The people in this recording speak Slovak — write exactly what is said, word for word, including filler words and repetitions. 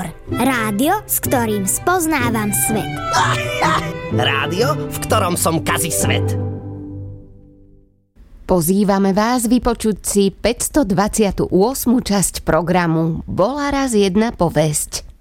Explore. Rádio, s ktorým spoznávam svet. Rádio, v ktorom som kazí svet. Pozývame vás vypočuť si päťstodvadsiatu ôsmu časť programu Bola raz jedna povesť.